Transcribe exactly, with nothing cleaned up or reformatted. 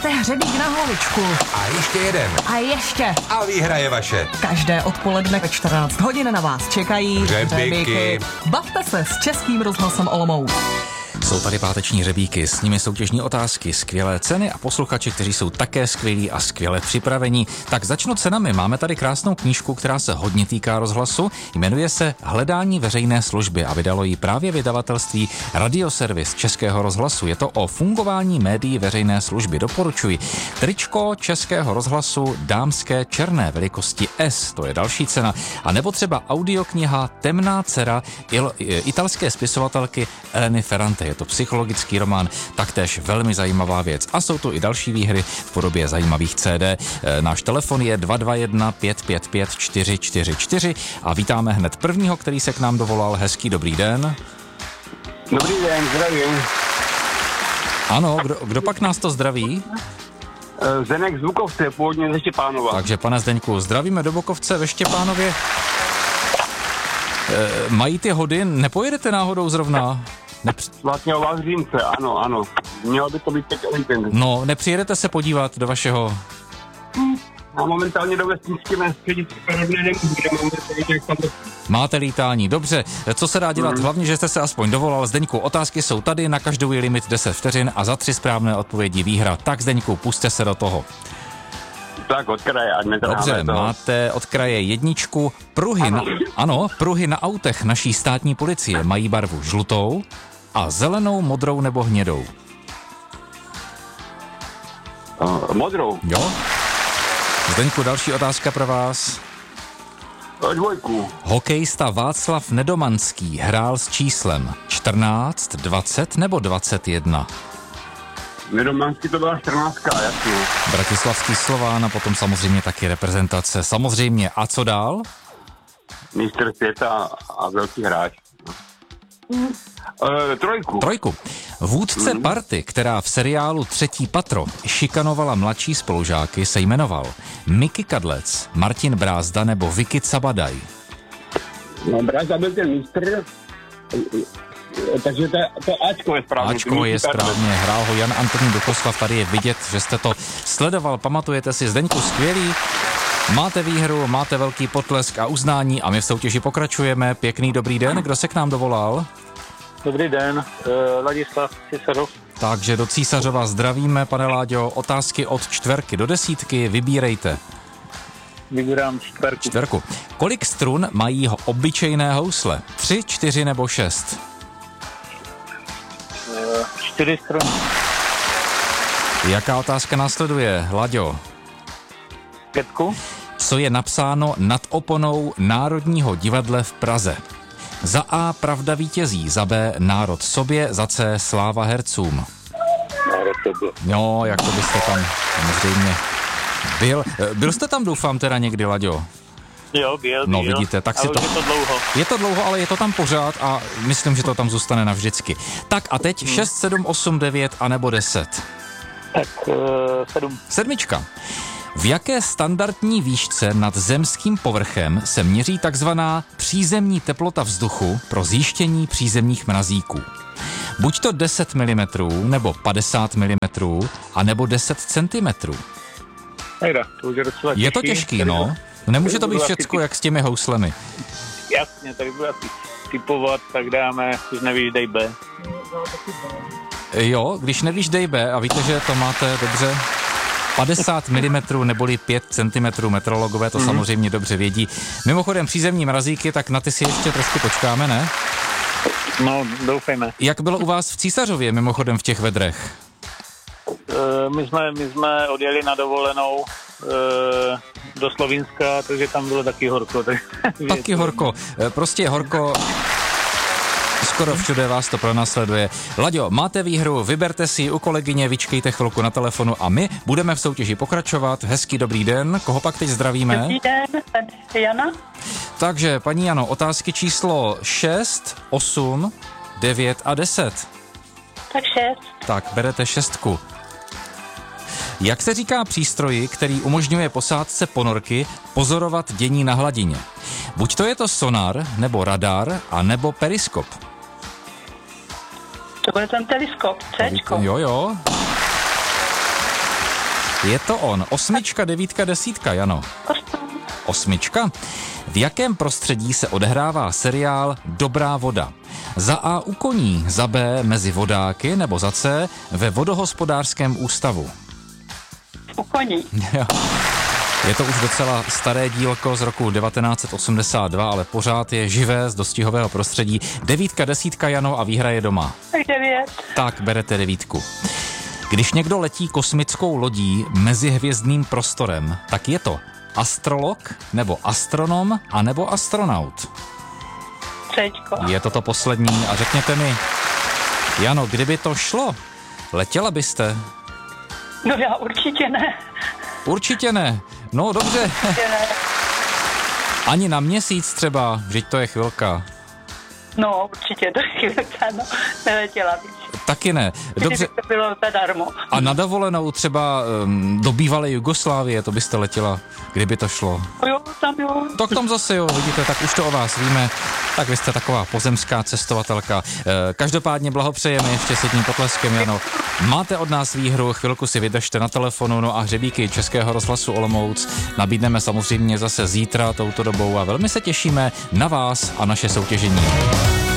Máte hřebík na hlavičku. A ještě jeden. A ještě. A výhra je vaše. Každé odpoledne ve čtrnáct hodin na vás čekají hřebíky. Bavte se s Českým rozhlasem Olomouc. Jsou tady páteční hřebíky, s nimi soutěžní otázky, skvělé ceny a posluchači, kteří jsou také skvělí a skvěle připravení. Tak začnu cenami. Máme tady krásnou knížku, která se hodně týká rozhlasu. Jmenuje se Hledání veřejné služby a vydalo ji právě vydavatelství Radioservis Českého rozhlasu. Je to o fungování médií veřejné služby. Doporučuji. Tričko Českého rozhlasu dámské černé velikosti S, to je další cena. A nebo třeba audiokniha Temná dcera il, italské spisovatelky Eleny Ferrante. Je to psychologický román, taktéž velmi zajímavá věc. A jsou tu i další výhry v podobě zajímavých C D. Náš telefon je dva dva jedna pět pět pět čtyři čtyři čtyři a vítáme hned prvního, který se k nám dovolal. Hezký dobrý den. Dobrý den, zdravím. Ano, kdo, kdo pak nás to zdraví? Zdeněk z Bukovce, původně ze Štěpánova. Takže pane Zdeňku, zdravíme do Bukovce ve Štěpánově. E, mají ty hody, nepojedete náhodou zrovna? Nepři... Vlastně o Vavřínce, ano, ano. Mělo by to být teď víkend. No, nepřijedete se podívat do vašeho... A momentálně do vesničky mé středice Karovné nemůžu, kde momentálně jak tam to... Máte lítání, dobře. Co se dá dělat? Mm. Hlavně, že jste se aspoň dovolal. Zdeňku, otázky jsou tady, na každou je limit deset vteřin a za tři správné odpovědi výhra. Tak Zdeňku, pusťte se do toho. Tak od kraje, ať netrháme. Dobře, to. Máte od kraje jedničku. Pruhy, ano. Na, ano, pruhy na autech naší státní policie mají barvu žlutou a zelenou, modrou nebo hnědou. Uh, modrou. Jo. Zdeňku, další otázka pro vás. Dvojku. Hokejista Václav Nedomanský hrál s číslem čtrnáct, dvacet nebo dvacet jedna. Nedomanský to byla čtrnáctka, jasně. Bratislavský Slován a potom samozřejmě taky reprezentace. Samozřejmě. A co dál? Mistr světa a velký hráč. Mm. Uh, trojku. Trojku. Vůdce mm. party, která v seriálu Třetí patro šikanovala mladší spolužáky, se jmenoval Miky Kadlec, Martin Brázda nebo Vicky Cabadaj. No, Brázda byl ten mistr, takže to, to Ačko je správně. Ačko je správně, hrál ho Jan Antonín Duchoslav, tady je vidět, že jste to sledoval, pamatujete si. Zdeňku, skvělý. Máte výhru, máte velký potlesk a uznání a my v soutěži pokračujeme. Pěkný dobrý den, kdo se k nám dovolal? Dobrý den, uh, Ladislav Císařov. Takže do Císařova zdravíme, pane Láďo. Otázky od čtverky do desítky, vybírejte. Vybírám čtverku. Čtverku. Kolik strun mají ho obyčejné housle? Tři, čtyři nebo šest? Uh, čtyři struny. Jaká otázka následuje, Láďo? Pětku. Co je napsáno nad oponou Národního divadle v Praze? Za A pravda vítězí, za B národ sobě, za C sláva hercům. Národ sobě. No, jak to byste tam samozřejmě byl. Byl jste tam, doufám, teda někdy, Laďo? Jo, byl, No, byl. vidíte, tak si ale to... je to dlouho. Je to dlouho, ale je to tam pořád a myslím, že to tam zůstane navždycky. Tak a teď hmm. šest, sedm, osm, devět a nebo deset. Tak uh, sedm. Sedmička. V jaké standardní výšce nad zemským povrchem se měří takzvaná přízemní teplota vzduchu pro zjištění přízemních mrazíků? Buď to deset milimetrů, nebo padesát milimetrů, a nebo deset centimetrů. Nejda, to už je docela těžký. Je to těžký, no. Nemůže to být všecko jak s těmi houslemi. Jasně, tady budu asi typovat, tak dáme, když nevíš, dej B. Jo, když nevíš, dej B a víte, že to máte dobře... padesát milimetrů neboli pět centimetrů, meteorologové to mm. samozřejmě dobře vědí. Mimochodem přízemní mrazíky, tak na ty si ještě trošku počkáme, ne? No, doufejme. Jak bylo u vás v Císařově, mimochodem v těch vedrech? Uh, my, jsme, my jsme odjeli na dovolenou uh, do Slovinska, takže tam bylo taky horko. Tak... Taky horko, prostě horko... Skoro všude vás to pronásleduje. Laďo, máte výhru, vyberte si u kolegyně, vyčkejte chvilku na telefonu a my budeme v soutěži pokračovat. Hezký dobrý den, koho pak teď zdravíme? Dobrý den, tady Jana. Takže, paní Jano, otázky číslo šest, osm, devět a deset. Tak šest. Tak, berete šestku. Jak se říká přístroji, který umožňuje posádce ponorky pozorovat dění na hladině? Buď to je to sonar, nebo radar, a nebo periskop. To bude ten teleskop, Cčko. Jo, jo. Je to on. Osmička, devítka, desítka, Jano. Osm. Osmička. V jakém prostředí se odehrává seriál Dobrá voda? Za A u koní, za B mezi vodáky nebo za C ve vodohospodářském ústavu? U koní. Je to už docela staré dílko z roku devatenáct set osmdesát dva, ale pořád je živé z dostihového prostředí. Devítka, desítka, Jano, a výhra je doma. Tak devět. Tak berete devítku. Když někdo letí kosmickou lodí mezihvězdným prostorem, tak je to astrolog, nebo astronom, a nebo astronaut. Třečko. Je to to poslední a řekněte mi, Jano, kdyby to šlo, letěla byste? No já určitě ne. Určitě ne. No dobře. Určitě ne. Ani na měsíc třeba, vždyť to je chvilka. No určitě to je chvilka, no. Neletěla bych. Taky ne. Dobře. Kdyby to bylo zadarmo. A na dovolenou třeba um, do bývalé Jugoslávie, to byste letěla, kdyby to šlo? Jo, tam jo. Tak tam zase jo, vidíte, tak už to o vás víme. Tak vy jste taková pozemská cestovatelka. E, každopádně blahopřejeme ještě s jedním potleskem, Jano. Máte od nás výhru, chvilku si vydržte na telefonu, no a hřebíky Českého rozhlasu Olomouc nabídneme samozřejmě zase zítra touto dobou a velmi se těšíme na vás a naše soutěžení.